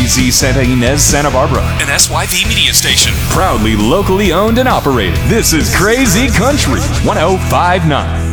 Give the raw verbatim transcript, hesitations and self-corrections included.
K Z Santa Ynez, Santa Barbara. An S Y V media station. Proudly locally owned and operated. This is Crazy Country one oh five point nine.